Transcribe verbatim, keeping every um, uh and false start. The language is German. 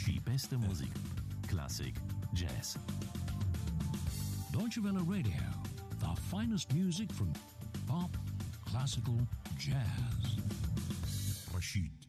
Die beste Musik. Klassik, Jazz. Deutsche Welle Radio. The finest music from pop, classical, jazz. Rashid